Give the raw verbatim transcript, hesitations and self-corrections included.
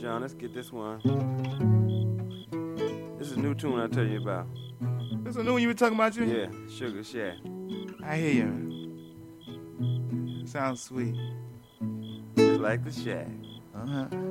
John, let's get this one. This is a new tune I'll tell you about. This is a new one you were talking about, you? Yeah, Sugar Shack. I hear you. Sounds sweet. Just like the shack. Uh-huh.